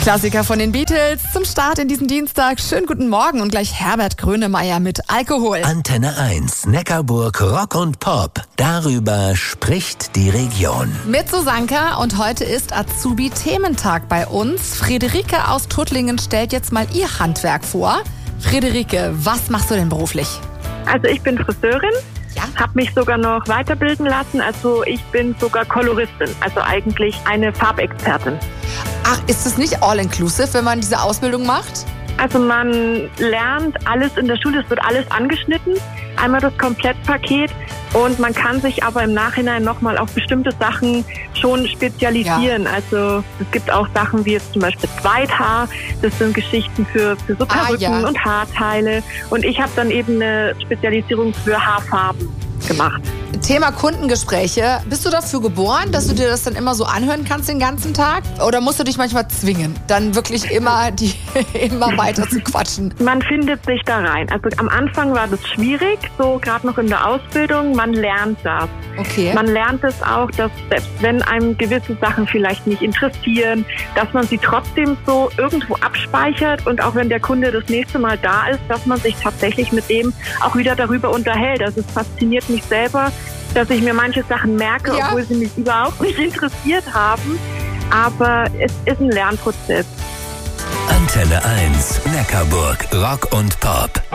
Klassiker von den Beatles zum Start in diesen Dienstag. Schönen guten Morgen und gleich Herbert Grönemeyer mit Alkohol. Antenne 1, Neckarburg Rock und Pop. Darüber spricht die Region. Mit Susanka und heute ist Azubi-Thementag bei uns. Friederike aus Tuttlingen stellt jetzt mal ihr Handwerk vor. Friederike, was machst du denn beruflich? Also ich bin Friseurin, habe mich sogar noch weiterbilden lassen. Also ich bin sogar Koloristin, also eigentlich eine Farbexpertin. Ach, ist es nicht all-inclusive, wenn man diese Ausbildung macht? Also man lernt alles in der Schule, es wird alles angeschnitten, einmal das Komplettpaket und man kann sich aber im Nachhinein nochmal auf bestimmte Sachen schon spezialisieren. Ja. Also es gibt auch Sachen wie jetzt zum Beispiel Zweithaar, das sind Geschichten für so Perücken und Haarteile und ich habe dann eben eine Spezialisierung für Haarfarben gemacht. Thema Kundengespräche. Bist du dafür geboren, dass du dir das dann immer so anhören kannst den ganzen Tag? Oder musst du dich manchmal zwingen, dann wirklich immer weiter zu quatschen? Man findet sich da rein. Also am Anfang war das schwierig, so gerade noch in der Ausbildung. Man lernt das. Okay. Man lernt es auch, dass selbst wenn einem gewisse Sachen vielleicht nicht interessieren, dass man sie trotzdem so irgendwo abspeichert und auch wenn der Kunde das nächste Mal da ist, dass man sich tatsächlich mit dem auch wieder darüber unterhält. Also es fasziniert mich selber, dass ich mir manche Sachen merke, obwohl sie mich überhaupt nicht interessiert haben. Aber es ist ein Lernprozess. Antenne 1, Neckarburg Rock und Pop.